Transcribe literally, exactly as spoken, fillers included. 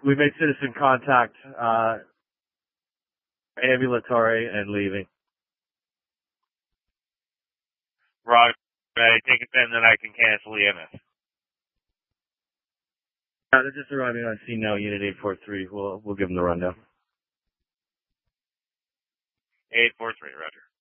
We made citizen contact, uh, ambulatory and leaving. Roger. I take it then that I can cancel E M S. Uh, they're just arriving on scene now, Unit eight four three. We'll, we'll give them the rundown. eight four three, roger.